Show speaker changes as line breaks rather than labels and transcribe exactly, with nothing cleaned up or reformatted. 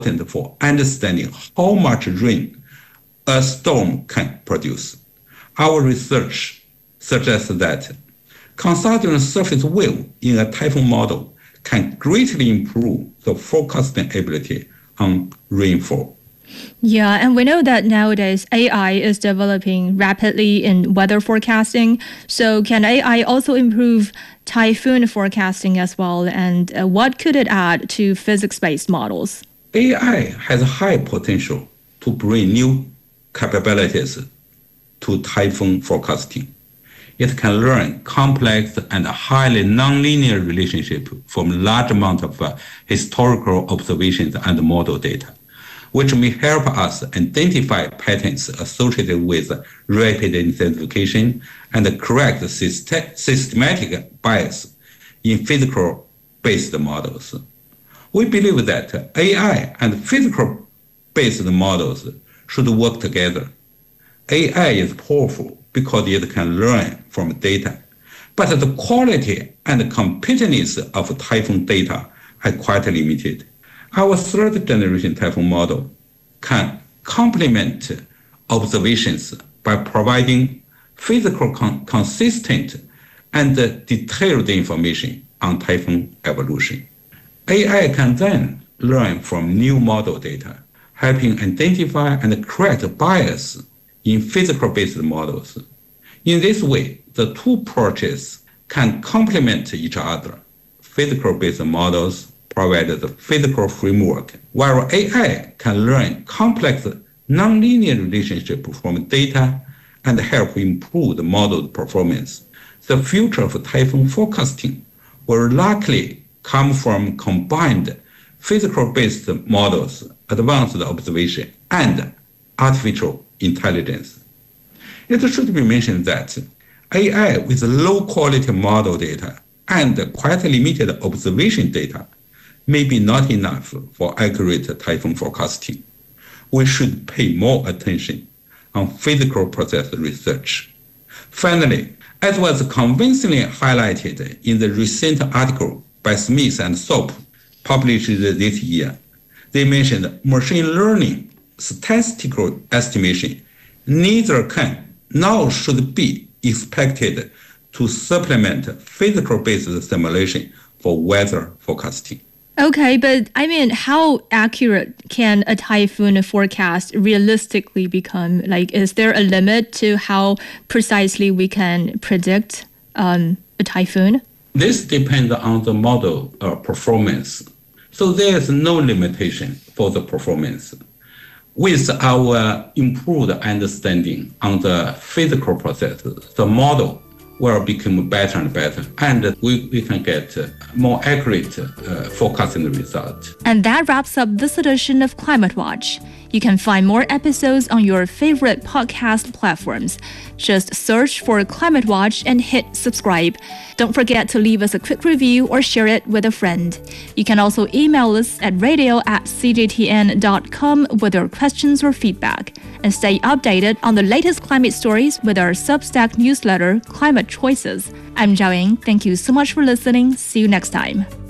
for understanding how much rain a storm can produce. Our research suggests that considering surface wave in a typhoon model can greatly improve the forecasting ability on rainfall.
Yeah, and we know that nowadays A I is developing rapidly in weather forecasting. So can A I also improve typhoon forecasting as well? And uh, what could it add to physics-based models?
A I has high potential to bring new capabilities to typhoon forecasting. It can learn complex and highly nonlinear relationships from large amount of uh, historical observations and model data, which may help us identify patterns associated with rapid intensification and correct syst- systematic bias in physical-based models. We believe that A I and physical-based models should work together. A I is powerful because it can learn from data, but the quality and completeness of typhoon data are quite limited. Our third generation typhoon model can complement observations by providing physical con- consistent and detailed information on typhoon evolution. A I can then learn from new model data, helping identify and correct bias in physical-based models. In this way, the two approaches can complement each other. Physical-based models provide the physical framework, while A I can learn complex nonlinear relationships from data and help improve the model performance. The future of typhoon forecasting will likely come from combined physical-based models, advanced observation, and artificial intelligence. It should be mentioned that A I with low-quality model data and quite limited observation data may be not enough for accurate typhoon forecasting. We should pay more attention on physical process research. Finally, as was convincingly highlighted in the recent article by Smith and Thorpe published this year, they mentioned machine learning statistical estimation neither can nor should be expected to supplement physical-based simulation for weather forecasting.
Okay, but I mean, how accurate can a typhoon forecast realistically become? Like, is there a limit to how precisely we can predict um, a typhoon?
This depends on the model uh, performance. So there is no limitation for the performance. With our improved understanding on the physical processes, the model will become better and better, and we, we can get more accurate uh, forecasting results.
And that wraps up this edition of Climate Watch. You can find more episodes on your favorite podcast platforms. Just search for Climate Watch and hit subscribe. Don't forget to leave us a quick review or share it with a friend. You can also email us at radio at c j t n dot com with your questions or feedback. And stay updated on the latest climate stories with our Substack newsletter, Climate Choices. I'm Zhao Ying. Thank you so much for listening. See you next time.